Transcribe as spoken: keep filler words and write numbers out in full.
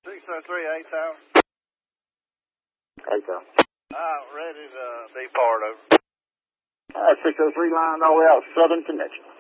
six oh three, eight thousand. eight thousand. Uh, ready to be part of it. Uh, six oh three line all the way out, Southern Connection.